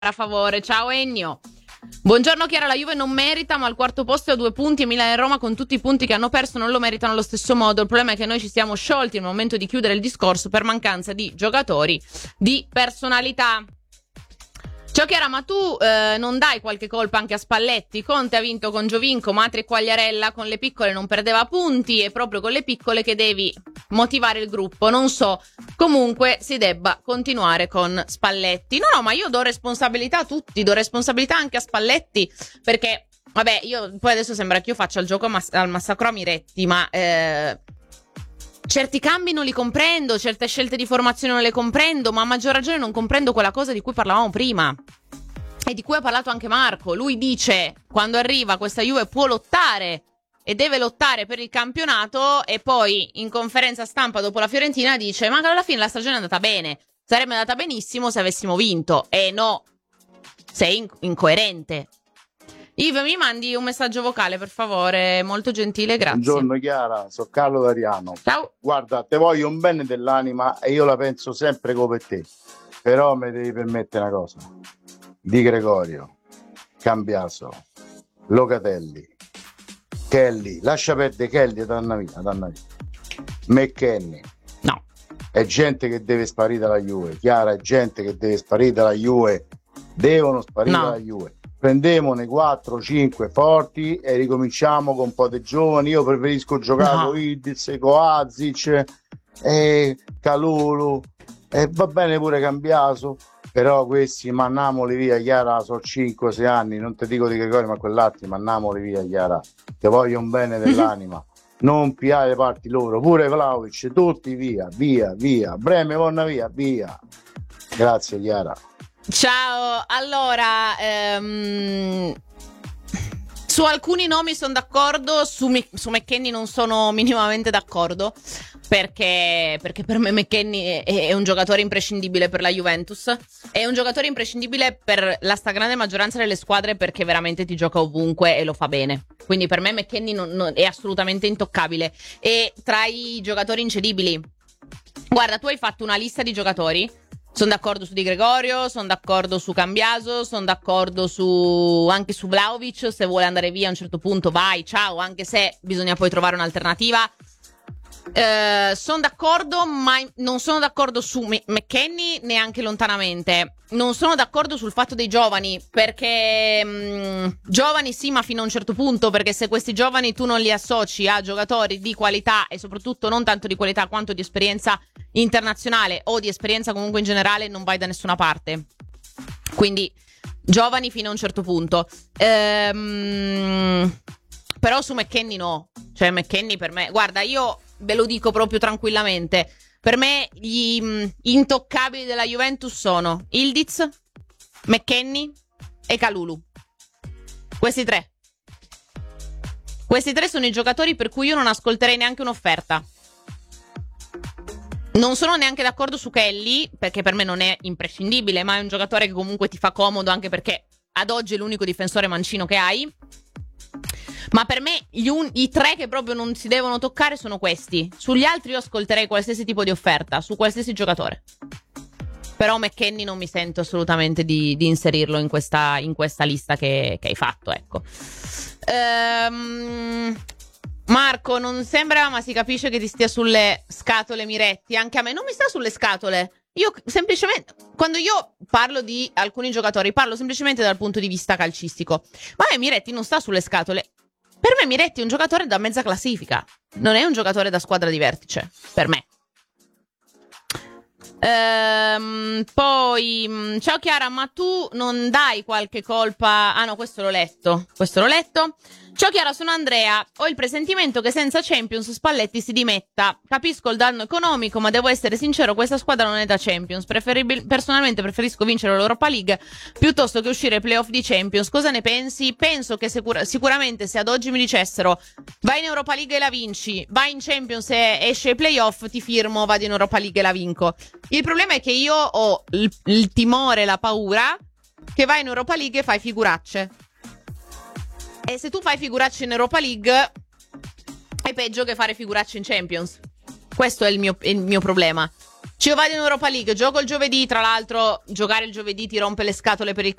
a favore. Ciao Ennio. Buongiorno Chiara, la Juve non merita, ma al quarto posto è a 2 punti e Milan e Roma con tutti i punti che hanno perso non lo meritano allo stesso modo. Il problema è che noi ci siamo sciolti nel momento di chiudere il discorso per mancanza di giocatori di personalità. Ciao Chiara, ma tu non dai qualche colpa anche a Spalletti? Conte ha vinto con Giovinco, Matri e Quagliarella, con le piccole non perdeva punti, è proprio con le piccole che devi motivare il gruppo, non so, comunque si debba continuare con Spalletti. No, ma io do responsabilità a tutti, do responsabilità anche a Spalletti, perché, vabbè, io poi adesso sembra che io faccia il gioco al massacro a Miretti, ma certi cambi non li comprendo, certe scelte di formazione non le comprendo, ma a maggior ragione non comprendo quella cosa di cui parlavamo prima e di cui ha parlato anche Marco. Lui dice, quando arriva questa Juve può lottare e deve lottare per il campionato, e poi in conferenza stampa dopo la Fiorentina dice, ma alla fine la stagione è andata bene, sarebbe andata benissimo se avessimo vinto. E no, sei incoerente. Ivo, mi mandi un messaggio vocale, per favore, molto gentile, grazie. Buongiorno Chiara, sono Carlo D'Ariano. Ciao. Guarda, te voglio un bene dell'anima e io la penso sempre come te, però mi devi permettere una cosa. Di Gregorio, Cambiaso, Locatelli, Kelly, lascia perdere Kelly, danna via. McKennie. No. È gente che deve sparire dalla Juve, Chiara, è gente che deve sparire dalla Juve, devono sparire dalla Juve. Prendiamone 4-5 forti e ricominciamo con un po' di giovani. Io preferisco giocare con Idiz, Kovacic, Kalulu, e va bene pure Cambiaso, però questi mannamoli via, Chiara, sono 5-6 anni, non ti dico di Gregorio, ma quell'altro mannamoli via, Chiara, ti voglio un bene dell'anima. Non piare le parti loro, pure Vlahovic, tutti via, Breme, Vonna via. Grazie Chiara. Ciao, allora, su alcuni nomi sono d'accordo, su McKennie non sono minimamente d'accordo, perché per me McKennie è un giocatore imprescindibile per la Juventus, è un giocatore imprescindibile per la stragrande maggioranza delle squadre, perché veramente ti gioca ovunque e lo fa bene. Quindi per me McKennie non è assolutamente intoccabile, e tra i giocatori incedibili, guarda, tu hai fatto una lista di giocatori. Sono d'accordo su Di Gregorio, sono d'accordo su Cambiaso, sono d'accordo anche su Vlahovic. Se vuole andare via a un certo punto vai, ciao, anche se bisogna poi trovare un'alternativa. Sono d'accordo, ma non sono d'accordo su McKennie neanche lontanamente. Non sono d'accordo sul fatto dei giovani, perché giovani sì, ma fino a un certo punto, perché se questi giovani tu non li associ a giocatori di qualità, e soprattutto non tanto di qualità quanto di esperienza internazionale o di esperienza comunque in generale, non vai da nessuna parte. Quindi giovani fino a un certo punto. Però su McKennie no. Cioè McKennie per me, guarda, io ve lo dico proprio tranquillamente, per me gli intoccabili della Juventus sono Ildiz, McKennie e Kalulu. Questi tre sono i giocatori per cui io non ascolterei neanche un'offerta. Non sono neanche d'accordo su Kelly, perché per me non è imprescindibile, ma è un giocatore che comunque ti fa comodo, anche perché ad oggi è l'unico difensore mancino che hai. Ma per me i tre che proprio non si devono toccare sono questi. Sugli altri io ascolterei qualsiasi tipo di offerta, su qualsiasi giocatore. Però McKennie non mi sento assolutamente di inserirlo in questa lista che hai fatto, ecco. Marco, non sembra, ma si capisce che ti stia sulle scatole Miretti. Anche a me non mi sta sulle scatole. Io semplicemente, quando io parlo di alcuni giocatori, parlo semplicemente dal punto di vista calcistico. Ma a me Miretti non sta sulle scatole. Per me Miretti è un giocatore da mezza classifica, non è un giocatore da squadra di vertice, per me. Poi, ciao Chiara, ma tu non dai qualche colpa? Ah no, questo l'ho letto. Ciao Chiara, sono Andrea. Ho il presentimento che senza Champions Spalletti si dimetta. Capisco il danno economico, ma devo essere sincero, questa squadra non è da Champions. Personalmente preferisco vincere l'Europa League piuttosto che uscire ai playoff di Champions. Cosa ne pensi? Penso che sicuramente se ad oggi mi dicessero vai in Europa League e la vinci, vai in Champions e esci ai playoff, ti firmo, vado in Europa League e la vinco. Il problema è che io ho il timore, la paura che vai in Europa League e fai figuracce. E se tu fai figuracce in Europa League è peggio che fare figuracce in Champions. Questo è il mio problema. Ci vado in Europa League, gioco il giovedì, tra l'altro giocare il giovedì ti rompe le scatole per il